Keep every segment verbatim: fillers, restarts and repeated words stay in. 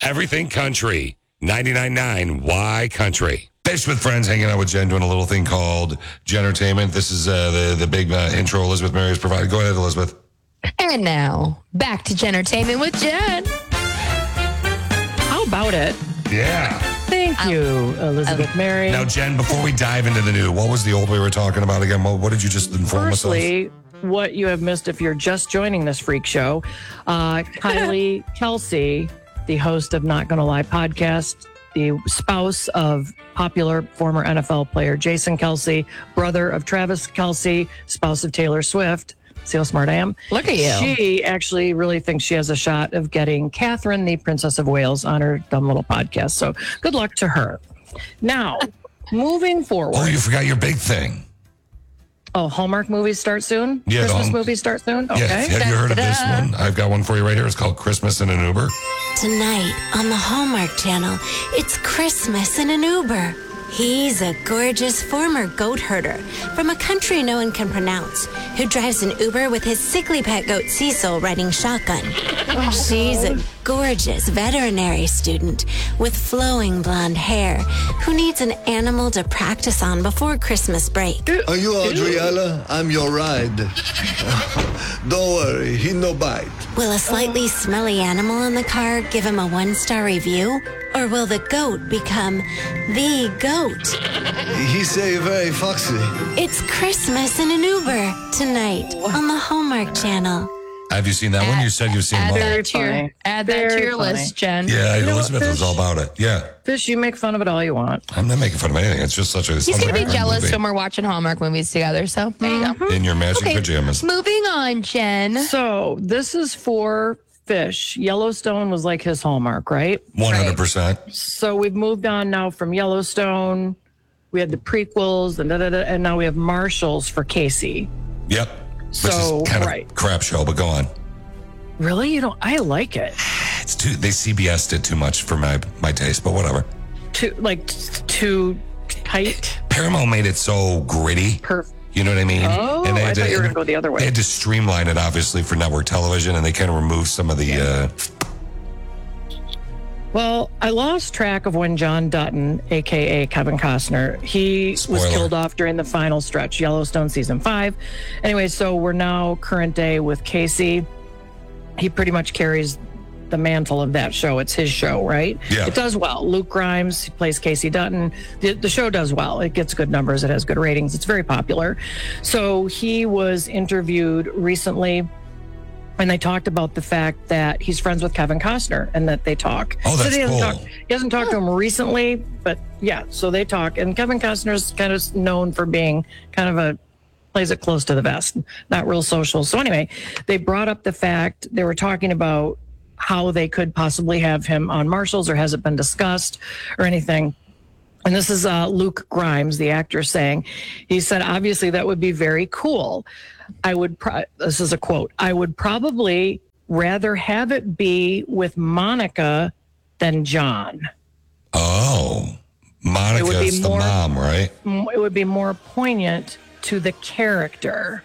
Everything Country. ninety-nine point nine Y Country. Fish with Friends, hanging out with Jen, doing a little thing called Jentertainment. This is uh, the, the big uh, intro Elizabeth Mary has provided. Go ahead, Elizabeth. And now, back to Jentertainment with Jen. How about it? Yeah. Thank you, Elizabeth um, Mary. Now, Jen, before we dive into the new, what was the old we were talking about again? What, what did you just inform Firstly, us of? what you have missed if you're just joining this freak show, uh, Kylie Kelsey, the host of Not Gonna Lie podcast, the spouse of popular former N F L player Jason Kelsey, brother of Travis Kelsey, spouse of Taylor Swift. See how smart I am? Look at you. She actually really thinks she has a shot of getting Catherine, the Princess of Wales, on her dumb little podcast. So good luck to her. Now, moving forward. Oh, you forgot your big thing. Oh, Hallmark movies start soon? Yeah, Christmas um, movies start soon? Yeah, Okay. have you heard of this Da-da-da. one? I've got one for you right here. It's called Christmas in an Uber. Tonight on the Hallmark Channel, it's Christmas in an Uber. He's a gorgeous former goat herder from a country no one can pronounce who drives an Uber with his sickly pet goat Cecil riding shotgun. She's a gorgeous veterinary student with flowing blonde hair who needs an animal to practice on before Christmas break. Are you Adriella? I'm your ride. Don't worry, he no bite. Will a slightly smelly animal in the car give him a one-star review? Or will the goat become the goat? He say very foxy. It's Christmas in an Uber tonight on the Hallmark Channel. Have you seen that one? You said you've seen Add one. that to your, funny. add that to Very your funny. list, Jen. Yeah, know what, Elizabeth was Fish? all about it. Yeah. Fish, you make fun of it all you want. I'm not making fun of anything. It's just such a... He's going to be jealous movie. when we're watching Hallmark movies together. So there you go. In your magic Okay, pajamas. moving on, Jen. So this is for Fish. Yellowstone was like his Hallmark, right? one hundred percent. So we've moved on now from Yellowstone. We had the prequels and da, da, da, and now we have Marshalls for Casey. Yep. Which So, is kind of right. crap show, but go on. Really? You don't? I like it. It's too... They C B S'd it too much for my, my taste, but whatever. Too like t- too tight. Paramount made it so gritty. Perfect. You know what I mean? Oh, they I had thought you were and gonna go the other way. They had to streamline it, obviously, for network television, and they kind of removed some of the... Uh, Well, I lost track of when John Dutton, a k a. Kevin Costner, he Spoiler. was killed off during the final stretch, Yellowstone season five. Anyway, so we're now current day with Casey. He pretty much carries the mantle of that show. It's his show, right? Yeah. It does well. Luke Grimes plays Casey Dutton. The, the show does well. It gets good numbers. It has good ratings. It's very popular. So he was interviewed recently, and they talked about the fact that he's friends with Kevin Costner and that they talk. Oh, So that's he hasn't cool. talked- he hasn't talked to him recently, but yeah, so they talk. And Kevin Costner's kind of known for being kind of a, plays it close to the vest, not real social. So anyway, they brought up the fact, they were talking about how they could possibly have him on Marshalls, or has it been discussed or anything? And this is uh, Luke Grimes, the actor, saying, he said, obviously that would be very cool. I would, pro- this is a quote, I would probably rather have it be with Monica than John. oh, Monica's be the more- mom, right? M- It would be more poignant to the character.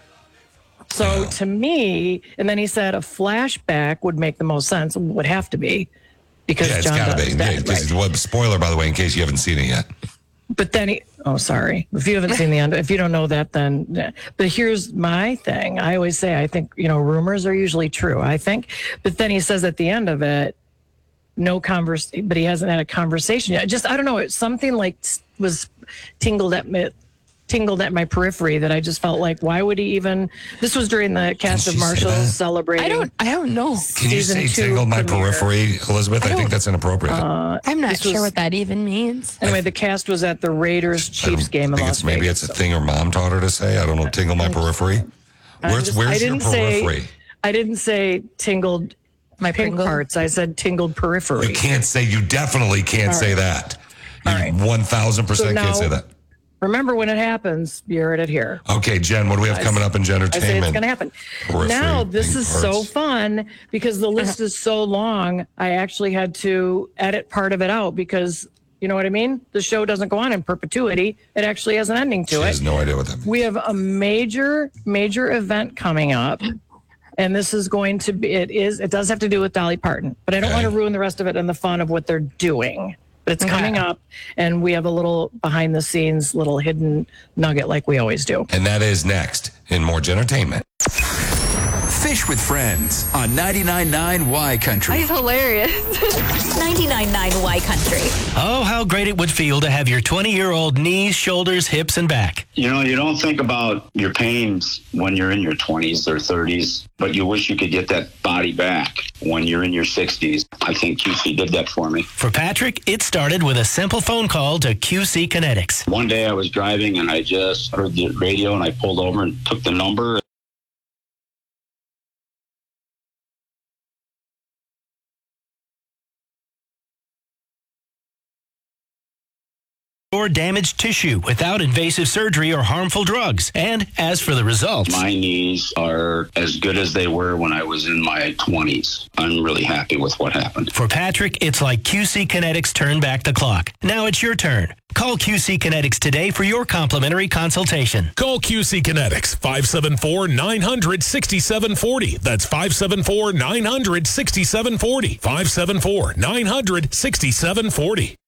So to me, and then he said a flashback would make the most sense, would have to be, because Yeah, it's John got to Dutton's be. Yeah, dead, 'cause right? well, spoiler, by the way, in case you haven't seen it yet. But then he, oh, sorry. If you haven't seen the end, if you don't know that, then, yeah. But here's my thing. I always say, I think, you know, rumors are usually true, I think. But then he says at the end of it, no converse, but he hasn't had a conversation yet. Just, I don't know. It's something like was tingled at me, tingled at my periphery that I just felt like, why would he even, this was during the cast she of say Marshalls that? celebrating. I don't. I don't know. Can you Season say two tingle my premiere. periphery, Elizabeth? I, think don't- that's inappropriate. I'm not This sure was- what that even means. Anyway, the cast was at the Raiders I Chiefs don't game in think Las it's, maybe Vegas. it's a thing her mom taught her to say. I don't know. Tingle my periphery. I'm Where's, just- where's I your didn't say- periphery? I didn't say tingled My pink Pringle? parts. I said tingled periphery. You can't say, you definitely can't say that. You All right. one thousand percent So can't now- say that. Remember, when it happens, you heard it here. Okay, Jen, what do we have coming up in I say it's entertainment? going to happen. Periphery, Now, this pink is so parts. fun because the list is so long. I actually had to edit part of it out because, you know what I mean? The show doesn't go on in perpetuity. It actually has an ending She to has it. no idea what that means. We have a major, major event coming up And this is going to be, it is, it does have to do with Dolly Parton, but I don't Okay. want to ruin the rest of it and the fun of what they're doing. But it's Okay. coming up, and we have a little behind the scenes, little hidden nugget like we always do. And that is next in more Gentertainment. Fish with Friends on ninety-nine point nine Y Country. He's hilarious. ninety-nine point nine Y Country. Oh, how great it would feel to have your twenty-year-old knees, shoulders, hips, and back. You know, you don't think about your pains when you're in your twenties or thirties, but you wish you could get that body back when you're in your sixties. I think Q C did that for me. For Patrick, it started with a simple phone call to Q C Kinetics. One day I was driving and I just heard the radio and I pulled over and took the number. Or damaged tissue without invasive surgery or harmful drugs. And as for the results, My knees are as good as they were when I was in my twenties. I'm really happy with what happened. for Patrick, it's like Q C Kinetics turned back the clock. Now it's your turn. Call Q C Kinetics today for your complimentary consultation. Call Q C Kinetics, five seven four, nine hundred, sixty-seven forty. That's five seven four, nine hundred, sixty-seven forty. five seven four, nine hundred, sixty-seven forty.